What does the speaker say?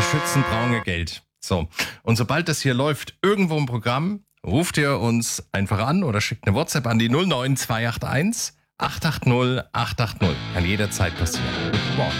Schützen brauchen wir Geld. So, und sobald das hier läuft, irgendwo im Programm, ruft ihr uns einfach an oder schickt eine WhatsApp an die 09281 880 880. Kann jederzeit passieren. Guten Morgen.